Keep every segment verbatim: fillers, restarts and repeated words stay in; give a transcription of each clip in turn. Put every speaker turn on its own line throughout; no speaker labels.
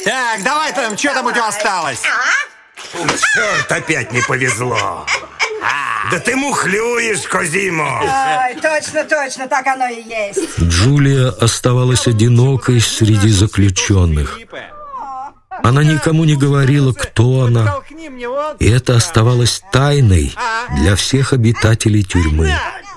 Так, давай там, что там у тебя осталось?
Черт, опять не повезло. Да ты мухлюешь, Козимо.
Ой, точно, точно, так оно и есть.
Джулия оставалась одинокой среди заключенных. Она никому не говорила, кто она, и это оставалось тайной для всех обитателей тюрьмы.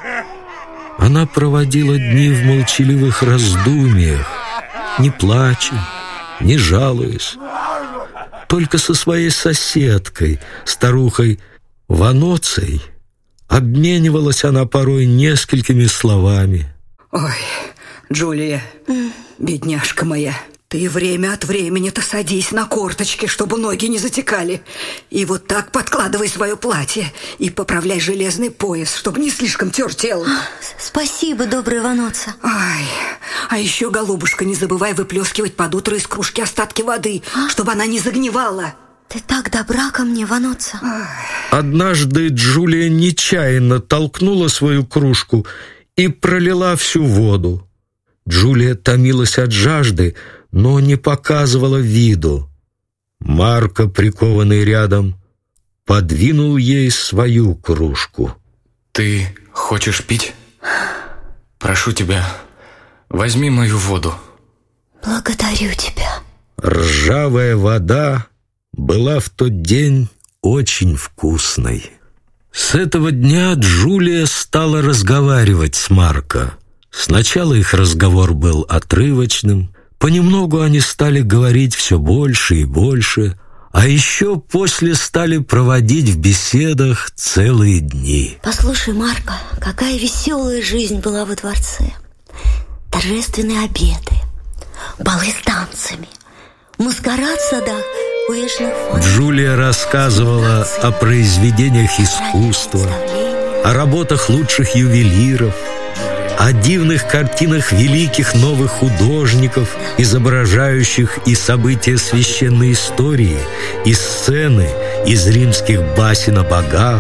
Она проводила дни в молчаливых раздумьях, не плача, не жалуясь. Только со своей соседкой, старухой Ваноцей, обменивалась она порой несколькими словами.
Ой, Джулия, бедняжка моя, ты время от времени-то садись на корточки, чтобы ноги не затекали. И вот так подкладывай свое платье и поправляй железный пояс, чтобы не слишком тер тело.
Спасибо, добрая Ваноца.
Ай, а еще, голубушка, не забывай выплескивать под утро из кружки остатки воды, чтобы она не загнивала.
Ты так добра ко мне, Ваноца.
Однажды Джулия нечаянно толкнула свою кружку и пролила всю воду. Джулия томилась от жажды, но не показывала виду. Марко, прикованный рядом, подвинул ей свою кружку.
Ты хочешь пить? Прошу тебя, возьми мою воду.
Благодарю тебя.
Ржавая вода была в тот день очень вкусной. С этого дня Джулия стала разговаривать с Марко. Сначала их разговор был отрывочным, понемногу они стали говорить все больше и больше, а еще после стали проводить в беседах целые дни.
Послушай, Марко, какая веселая жизнь была во дворце. Торжественные обеды, балы с танцами, маскарад в садах.
Джулия рассказывала о произведениях искусства, о работах лучших ювелиров, о дивных картинах великих новых художников, изображающих и события священной истории, и сцены из римских басен о богах.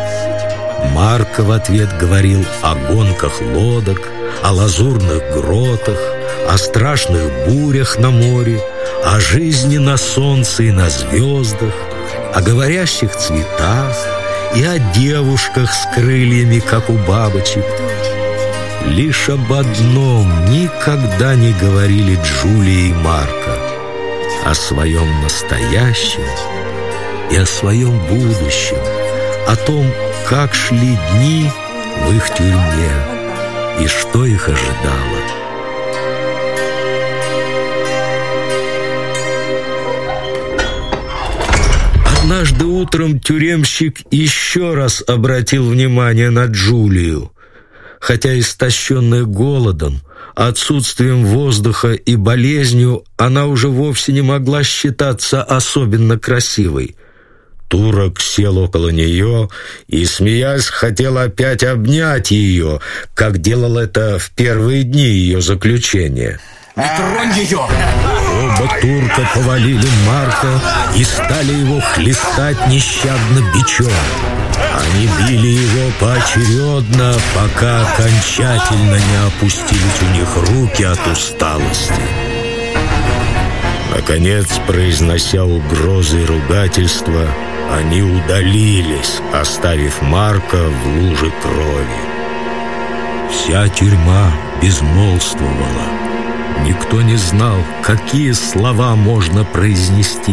Марко в ответ говорил о гонках лодок, о лазурных гротах, о страшных бурях на море, о жизни на солнце и на звездах, о говорящих цветах и о девушках с крыльями, как у бабочек. Лишь об одном никогда не говорили Джулия и Марко: о своем настоящем и о своем будущем, о том, как шли дни в их тюрьме и что их ожидало. Однажды утром тюремщик еще раз обратил внимание на Джулию. Хотя истощенная голодом, отсутствием воздуха и болезнью, она уже вовсе не могла считаться особенно красивой. Турок сел около нее и, смеясь, хотел опять обнять ее, как делал это в первые дни ее заключения.
Не тронь ее!
Оба турка повалили Марко и стали его хлестать нещадно бичом. Они били его поочередно, пока окончательно не опустились у них руки от усталости. Наконец, произнося угрозы и ругательства, они удалились, оставив Марко в луже крови. Вся тюрьма безмолвствовала. Никто не знал, какие слова можно произнести.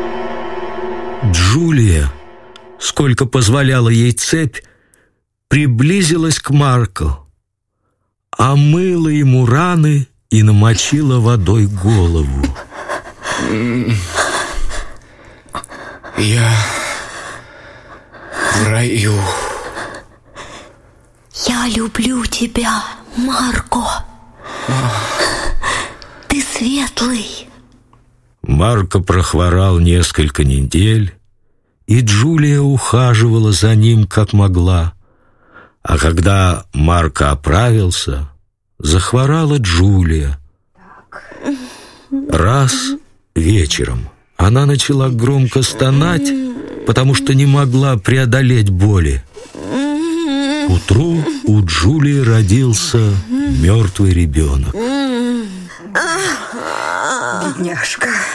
Джулия, сколько позволяла ей цепь, приблизилась к Марко, омыла ему раны и намочила водой голову.
Я в раю.
Я люблю тебя, Марко. Ты светлый.
Марко прохворал несколько недель, и Джулия ухаживала за ним как могла. А когда Марко оправился, захворала Джулия. Раз вечером она начала громко стонать, потому что не могла преодолеть боли. К утру у Джулии родился мертвый ребенок.
Бедняжка.